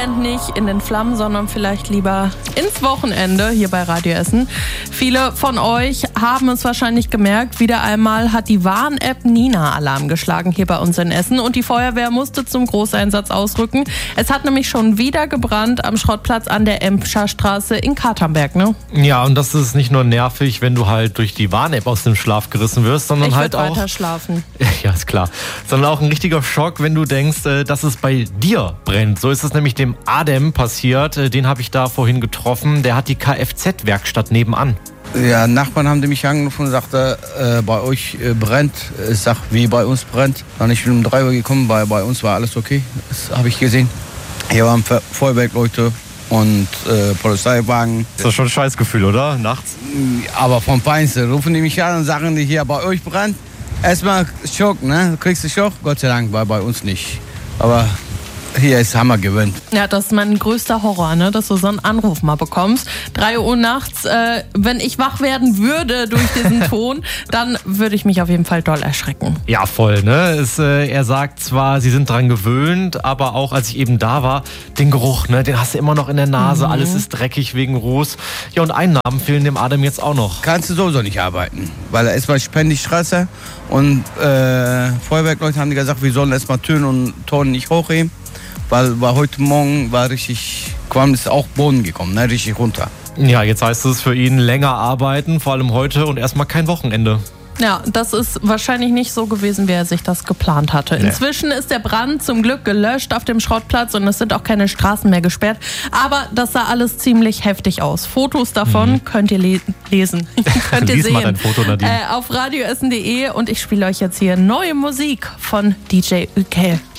Nicht in den Flammen, sondern vielleicht lieber ins Wochenende hier bei Radio Essen. Viele von euch haben es wahrscheinlich gemerkt, wieder einmal hat die Warn-App Nina Alarm geschlagen hier bei uns in Essen und die Feuerwehr musste zum Großeinsatz ausrücken. Es hat nämlich schon wieder gebrannt am Schrottplatz an der Emscher Straße in Katernberg, ne? Ja, und das ist nicht nur nervig, wenn du halt durch die Warn-App aus dem Schlaf gerissen wirst, sondern ich halt auch... weiter schlafen. Ja, ist klar. Sondern auch ein richtiger Schock, wenn du denkst, dass es bei dir brennt. So ist es nämlich dem Adem passiert. Den habe ich da vorhin getroffen. Der hat die Kfz-Werkstatt nebenan. Ja, Nachbarn haben die mich angerufen und sagte, bei euch brennt. Ich sag, wie bei uns brennt. Dann ich bin um 3 Uhr gekommen, bei uns war alles okay. Das habe ich gesehen. Hier waren Feuerwehrleute und Polizeiwagen. Das ist schon ein Scheißgefühl, oder? Nachts? Aber vom Feinsten rufen die mich an und sagen, die hier bei euch brennt. Erstmal Schock, ne? Du kriegst einen Schock. Gott sei Dank war bei uns nicht. Aber hier ist Hammer gewöhnt. Ja, das ist mein größter Horror, ne? Dass du so einen Anruf mal bekommst. 3 Uhr nachts, wenn ich wach werden würde durch diesen Ton, dann würde ich mich auf jeden Fall doll erschrecken. Ja, voll, ne? Er sagt zwar, sie sind dran gewöhnt, aber auch als ich eben da war, den Geruch, ne? Den hast du immer noch in der Nase, alles ist dreckig wegen Ruß. Ja, und Einnahmen fehlen dem Adem jetzt auch noch. Kannst du sowieso nicht arbeiten, weil er erstmal spendet die Straße und Feuerwehrleute haben gesagt, wir sollen erstmal Türen und Toren nicht hochheben. Weil heute Morgen war richtig, ist auch Boden gekommen, ne, richtig runter. Ja, jetzt heißt es für ihn länger arbeiten, vor allem heute und erstmal kein Wochenende. Ja, das ist wahrscheinlich nicht so gewesen, wie er sich das geplant hatte. Nee. Inzwischen ist der Brand zum Glück gelöscht auf dem Schrottplatz und es sind auch keine Straßen mehr gesperrt. Aber das sah alles ziemlich heftig aus. Fotos davon könnt ihr lesen. Könnt ihr sehen. Mal dein Foto, Nadine. Auf radioessen.de und ich spiele euch jetzt hier neue Musik von DJ Ückel.